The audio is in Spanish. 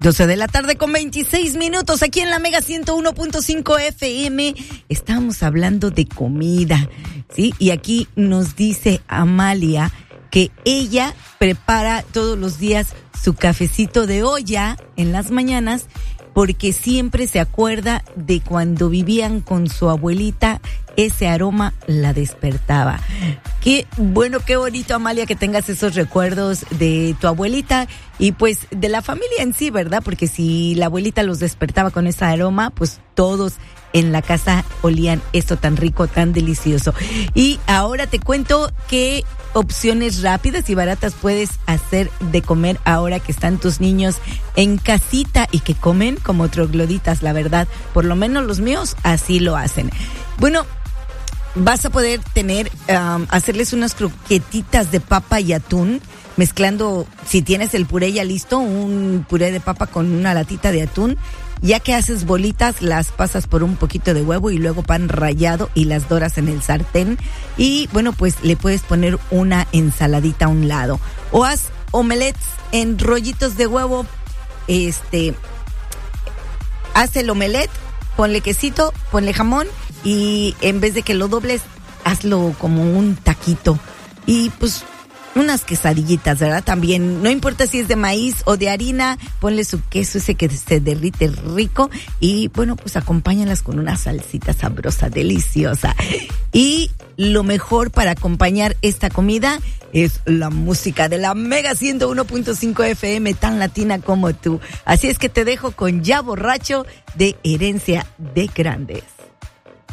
12 de la tarde con 26 minutos, aquí en la Mega 101.5 FM. Estamos hablando de comida, ¿sí? Y aquí nos dice Amalia que ella prepara todos los días su cafecito de olla en las mañanas porque siempre se acuerda de cuando vivían con su abuelita, ese aroma la despertaba. Qué bueno, qué bonito, Amalia, que tengas esos recuerdos de tu abuelita y pues de la familia en sí, ¿verdad? Porque si la abuelita los despertaba con ese aroma, pues todos en la casa olían esto tan rico, tan delicioso. Y ahora te cuento qué opciones rápidas y baratas puedes hacer de comer ahora que están tus niños en casita y que comen como trogloditas, la verdad. Por lo menos los míos así lo hacen. Bueno, vas a poder hacerles unas croquetitas de papa y atún, mezclando, si tienes el puré ya listo, un puré de papa con una latita de atún. Ya que haces bolitas, las pasas por un poquito de huevo y luego pan rallado y las doras en el sartén. Y bueno, pues le puedes poner una ensaladita a un lado. O haz omelets en rollitos de huevo. Haz el omelet, ponle quesito, ponle jamón y en vez de que lo dobles, hazlo como un taquito. Y pues unas quesadillitas, ¿verdad? También, no importa si es de maíz o de harina, ponle su queso ese que se derrite rico y bueno, pues acompáñalas con una salsita sabrosa, deliciosa. Y lo mejor para acompañar esta comida es la música de la Mega 101.5 FM, tan latina como tú. Así es que te dejo con Ya Borracho de Herencia de Grandes.